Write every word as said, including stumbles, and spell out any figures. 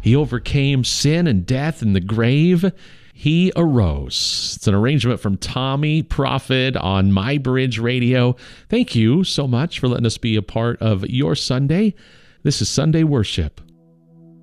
He overcame sin and death and the grave. He arose. It's an arrangement from Tommy Prophet on My Bridge Radio. Thank you so much for letting us be a part of your Sunday. This is Sunday Worship